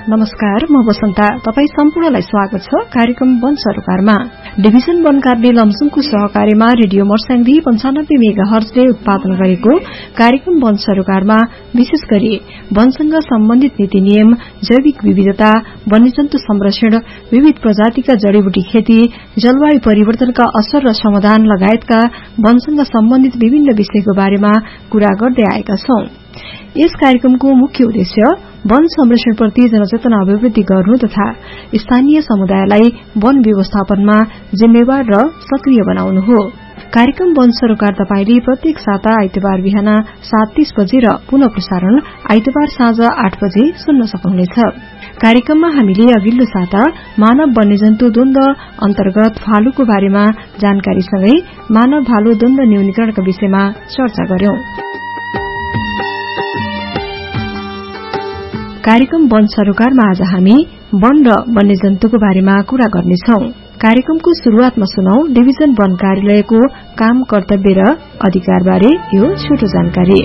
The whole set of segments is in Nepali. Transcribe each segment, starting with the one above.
नमस्कार, म वसन्ता। तपाई सम्पूर्णलाई स्वागत छ कार्यक्रम वन सरोकारमा। डिभिजन वन कार्यालय लमजुङको सहकार्यमा रेडियो मर्स्याङदी 95 मेगाहर्जले उत्पादन गरेको कार्यक्रम वन सरोकारमा विशेष गरी वनसँग सम्बन्धित नीति नियम, जैविक विविधता, वन्यजन्तु संरक्षण, विविध प्रजातिका जड़ीबुटी खेती, जलवायु परिवर्तनका असर र समाधान लगायतका वनसँग सम्बन्धित विभिन्न विषयको बारेमा कुरा गर्दै आएका छौं। यस कार्यक्रमको मुख्य उद्देश्य वन संरक्षणप्रति जनचेतना अभिवृद्धि गर्नु तथा स्थानीय समुदायलाई वन व्यवस्थापनमा जिम्मेवार र सक्रिय बनाउनु हो। कार्यक्रम वन सरोकार तपाईले प्रत्येक साता आइतबार बिहान 7:30 बजे र पुनः प्रसारण आइतबार साँझ 8 बजे सुन्न सक्नुहुनेछ। कार्यक्रममा हामीले अघिल्लो साता मानव वन्यजन्तु द्वन्द अन्तर्गत भालुको बारेमा जानकारीसँगै मानव भालु द्वन्द न्यूनीकरणका विषयमा चर्चा गर्यौं। कार्यक्रम वन सरोकारमा आज हामी वन र वन्यजन्तुको बारेमा कुरा गर्नेछौं। कार्यक्रमको शुरूआतमा सुनौ डिभिजन वन कार्यालयको काम, कर्तव्य र अधिकार बारे यो छोटो जानकारी।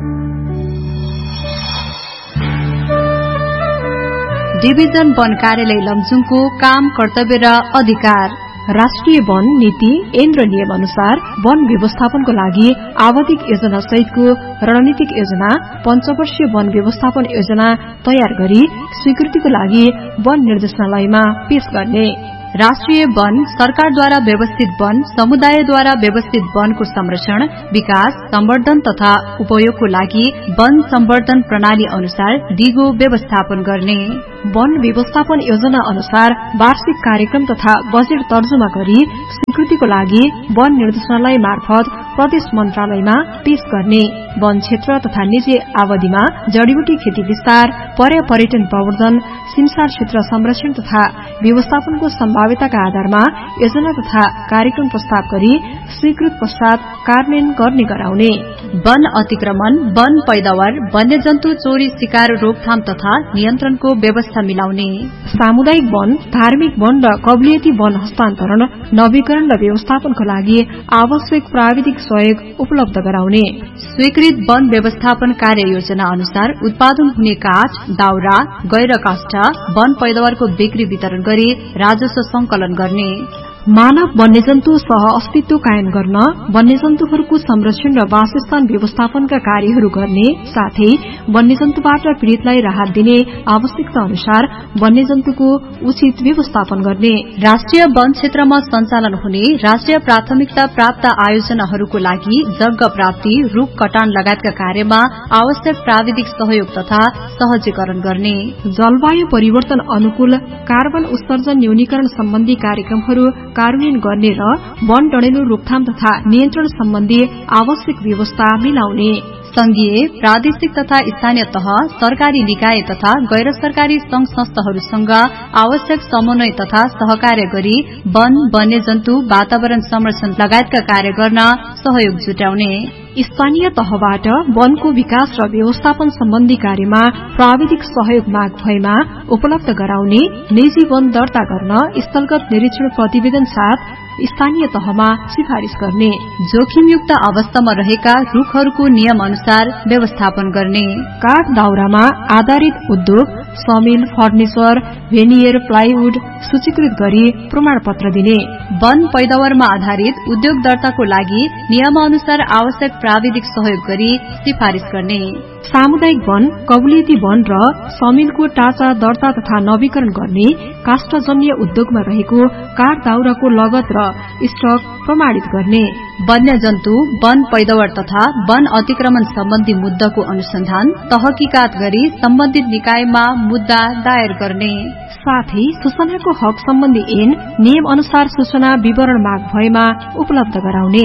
डिभिजन वन कार्यालय लमजुङको काम, कर्तव्य र अधिकार। राष्ट्रिय वन नीति केन्द्र नियम अनुसार वन व्यवस्थापनको लागि आवधिक योजना सहितको रणनीतिक योजना, पञ्चवर्षीय वन व्यवस्थापन योजना तयार गरी स्वीकृतिको लागि वन निर्देशनालयमा पेश गर्ने। राष्ट्रिय वन सरकारद्वारा व्यवस्थित वन समुदायद्वारा व्यवस्थित वनको संरक्षण, विकास, सम्वर्धन तथा उपयोगको लागि वन सम्वर्धन प्रणाली अनुसार दिगो व्यवस्थापन गर्ने। वन व्यवस्थापन योजना अनुसार वार्षिक कार्यक्रम तथा बजेट तर्जुमा गरी स्वीकृतिको लागि वन निर्देशनालय मार्फत प्रदेश मन्त्रालयमा पेश गर्ने। वन क्षेत्र तथा निजी अवधिमा जड़ीबुटी खेती विस्तार, पर्यटन प्रवर्धन, सिमसार क्षेत्र संरक्षण तथा व्यवस्थापनको सम्भाव्यताका आधारमा योजना तथा कार्यक्रम प्रस्ताव गरी स्वीकृत पश्चात कार्यान्वयन गर्ने गराउने। वन अतिक्रमण, वन पैदावार, वन्यजन्तु चोरी शिकार रोकथाम तथा नियन्त्रणको व्यवस्था मिलाउने। सामुदायिक वन, धार्मिक वन र कबलियती वन हस्तान्तरण, नवीकरण र व्यवस्थापनको लागि आवश्यक प्राविधिक सहयोग उपलब्ध गराउने। स्वीकृत वन व्यवस्थापन कार्य योजना अनुसार उत्पादन हुने काठ, दाउरा, गैर काष्ठ वन पैदावारको बिक्री वितरण गरी राजस्व संकलन गर्ने। मानव वन्यजन्तु सह अस्तित्व कायम गर्न वन्यजन्तुहरूको संरक्षण र वासस्थान व्यवस्थापनका कार्यहरू गर्ने साथै वन्यजन्तुबाट पीड़ितलाई राहत दिने आवश्यकता अनुसार वन्यजन्तुको उचित व्यवस्थापन गर्ने। राष्ट्रिय वन क्षेत्रमा सञ्चालन हुने राष्ट्रिय प्राथमिकता प्राप्त आयोजनाहरूको लागि जग्गा प्राप्ति, रूख कटान लगायतका कार्यमा आवश्यक प्राविधिक सहयोग तथा सहजीकरण गर्ने। जलवायु परिवर्तन अनुकूल कार्बन उत्सर्जन न्यूनीकरण सम्बन्धी कार्यक्रमहरू कार्यान्वयन गर्ने र वन डढेलो रोकथाम तथा नियन्त्रण सम्बन्धी आवश्यक व्यवस्था मिलाउने। संघीय, प्रादेशिक तथा स्थानीय तह, सरकारी निकाय तथा गैर सरकारी संघ संस्थाहरूसँग आवश्यक समन्वय तथा सहकार्य गरी वन, वन्यजन्तु, वातावरण संरक्षण लगायतका कार्य गर्न सहयोग जुटाउने। स्थानीय तहबाट वनको विकास र व्यवस्थापन सम्बन्धी कार्यमा प्राविधिक सहयोग माग भएमा उपलब्ध गराउने। निजी वन दर्ता गर्न स्थलगत निरीक्षण प्रतिवेदन साथ स्थानीय तहमा सिफारिश गर्ने। जोखिमयुक्त अवस्थामा रहेका रूखहरूको नियम अनुसार व्यवस्थापन गर्ने। काठ दाउरामा आधारित उद्योग, समिल, फर्निचर, भेनियर, प्लाइवुड सूचीकृत गरी प्रमाणपत्र दिने। वन पैदावारमा आधारित उद्योग दर्ताको लागि नियमानुसार आवश्यक प्राविधिक सहयोग गरी सिफारिश गर्ने। सामुदायिक वन, कबुलियती वन र समिलको टाचा दर्ता तथा नवीकरण गर्ने। काष्ठजन्य उद्योगमा रहेको काठ दाउराको लगत र स्टक प्रमाणित गर्ने। वन्यजन्तु, वन पैदावार तथा वन अतिक्रमण सम्बन्धी मुद्दाको अनुसन्धान, तहकीकात गरी सम्बन्धित निकायमा मुद्दा दायर गर्ने। साथै सूचनाको हक सम्बन्धी ऐन नियम अनुसार सूचना विवरण माग भएमा उपलब्ध गराउने।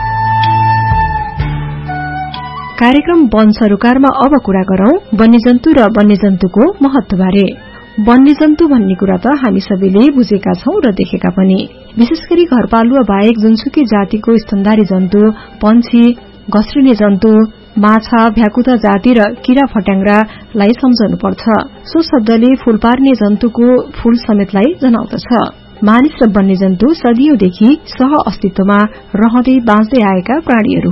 कार्यक्रम वन सरोकारमा अब कुरा गरौं वन्यजन्तु र वन्यजन्तुको महत्वबारे। वन्यजन्तु भन्ने कुरा त हामी सबैले बुझेका छौं र देखेका पनि। विशेष गरी घरपालुवा बाहेक जुनसुकै जातिको स्तनधारी जन्तु, पंक्षी, घस्रिने जन्तु, माछा, भ्याकुता जाति र किरा फट्याङ्ग्रालाई सम्झनुपर्छ। सो शब्दले फूल पार्ने जन्तुको फूल समेतलाई जनाउँदछ। मानिस र वन्यजन्तु सदियौंदेखि सह अस्तित्वमा रहँदै बाँच्दै आएका प्राणीहरू हुन्।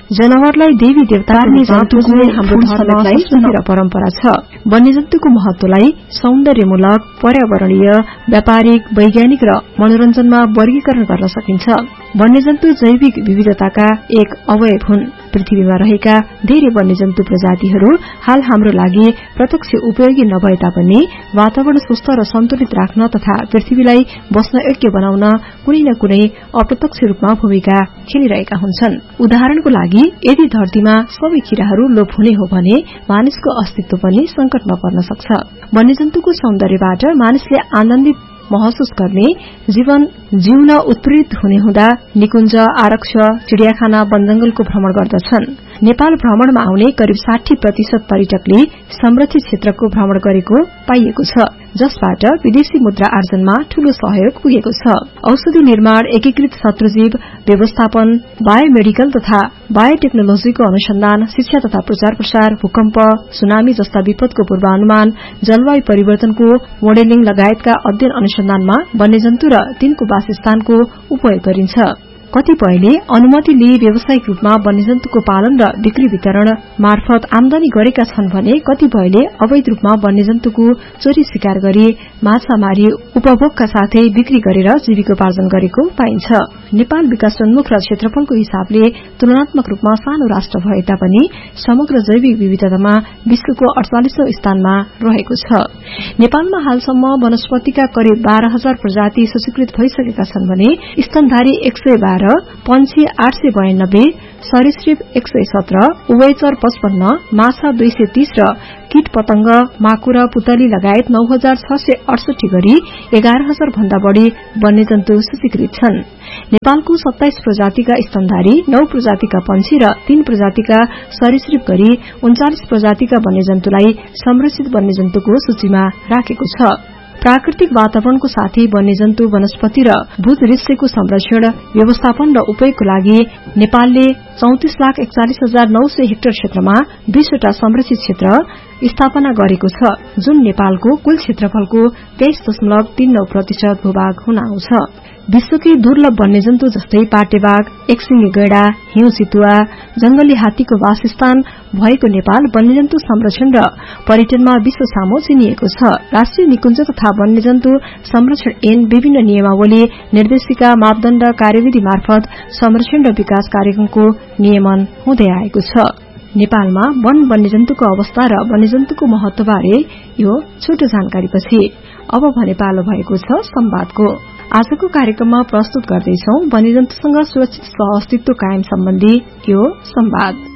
जनावरलाई देवी देवताको हाम्रो धर्म र परम्परा छ। वन्यजन्तुको महत्वलाई सौन्दर्यमूलक, पर्यावरणीय, व्यापारिक, वैज्ञानिक र मनोरञ्जनमा वर्गीकरण गर्न सकिन्छ। वन्यजन्तु जैविक विविधताका एक अवयव हुन्। पृथ्वीमा रहेका धेरै वन्यजन्तु प्रजातिहरू हाल हाम्रो लागि प्रत्यक्ष उपयोगी नभए तापनि वातावरण स्वस्थ र सन्तुलित राख्न तथा पृथ्वीलाई बस्न योग्य बनाउन कुनै न कुनै अप्रत्यक्ष रूपमा भूमिका खेलिरहेका हुन्छन्। उदाहरणको लागि यदि धरतीमा सबै किराहरू लोप हुने हो भने मानिसको अस्तित्व पनि संकटमा पर्न सक्छ। वन्यजन्तुको सौन्दर्यबाट मानिसले आनन्दित महसुस गर्ने, जीवन जिउन उत्प्रेरित हुने हुँदा निकुञ्ज, आरक्ष, चिड़ियाखाना, वनजंगलको भ्रमण गर्दछन्। नेपाल भ्रमणमा आउने करिब 60% पर्यटकले संरक्षित क्षेत्रको भ्रमण गरेको पाइएको छ, जसबाट विदेशी मुद्रा आर्जनमा ठूलो सहयोग पुगेको छ। औषधि निर्माण, एकीकृत शत्रुजीव व्यवस्थापन, बायोमेडिकल तथा बायोटेक्नोलोजीको अनुसन्धान, शिक्षा तथा प्रचार प्रसार, भूकम्प, सुनामी जस्ता विपदको पूर्वानुमान, जलवायु परिवर्तनको मोडेलिङ लगायतका अध्ययन अनुसन्धानमा वन्यजन्तु र तिनको वासस्थानको उपयोग गरिन्छ। कतिपयले अनुमति लिई व्यावसायिक रूपमा वन्यजन्तुको पालन र बिक्री वितरण मार्फत आमदानी गरेका छन् भने कतिपयले अवैध रूपमा वन्यजन्तुको चोरी शिकार गरी माछा मारी उपभोगका साथै बिक्री गरेर जीविकोपार्जन गरेको पाइन्छ। नेपाल विकासोन्मुख र क्षेत्रफलको हिसाबले तुलनात्मक रूपमा सानो राष्ट्र भए तापनि समग्र जैविक विविधतामा विश्वको 48औं स्थानमा रहेको छ। नेपालमा हालसम्म वनस्पतिका करिब 12,000 प्रजाति सूचीकृत भइसकेका छन् भने स्तनधारी 112, पंक्षी 892, सरीसृप 117, उभयचर 55, माछा 230 र कीट पतंग, माकुर, पुतली लगायत 9,668 गरी 11,000 भन्दा बढ़ी वन्यजन्तु सूचीकृत छन्। नेपालको 27 प्रजातिका स्तनधारी, 9 प्रजातिका पंक्षी र 3 प्रजातिका सरीसृप गरी 39 प्रजातिका वन्यजन्तुलाई संरक्षित वन्यजन्तुको सूचीमा राखेको छ। प्राकृतिक वातावरणको साथै वन्यजन्तु, वनस्पति र भूदृश्यको संरक्षण, व्यवस्थापन र उपयोगको लागि नेपालले 34,41,900 हेक्टर क्षेत्रमा 20 वटा संरक्षित क्षेत्र स्थापना गरेको छ, जुन नेपालको कुल क्षेत्रफलको 23.39% भूभाग हुन आउँछ। विश्वकै दुर्लभ वन्यजन्तु जस्तै पाटेबाघ, एकसिंगे गैंडा, हिउँ चितुवा, जंगली हात्तीको वासस्थान भएको नेपाल वन्यजन्तु संरक्षण र पर्यटनमा विश्व सामु चिनिएको छ। राष्ट्रिय निकुञ्ज तथा वन्यजन्तु संरक्षण ऐन विभिन्न नियमावली, निर्देशिका, मापदण्ड, कार्यविधि मार्फत संरक्षण र विकास कार्यक्रमको नियमन हुँदै आएको छ। नेपालमा वन वन्यजन्तुको अवस्था र वन्यजन्तुको महत्वबारे यो छोटो जानकारीपछि अब भने पालो भएको छ संवादको। आजको कार्यक्रममा प्रस्तुत गर्दैछौ वन्यजन्तुसँग सुरक्षित सहअस्तित्व कायम सम्बन्धी यो संवाद।